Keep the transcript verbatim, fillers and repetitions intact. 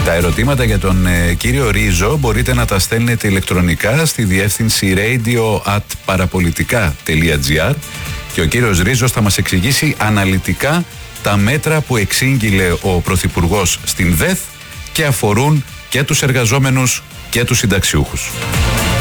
Τα ερωτήματα για τον ε, κύριο Ρίζο μπορείτε να τα στέλνετε ηλεκτρονικά στη διεύθυνση radio at parapolitica.gr και ο κύριος Ρίζος θα μας εξηγήσει αναλυτικά τα μέτρα που εξήγηλε ο Πρωθυπουργός στην ΔΕΘ και αφορούν και τους εργαζόμενους και τους συνταξιούχους.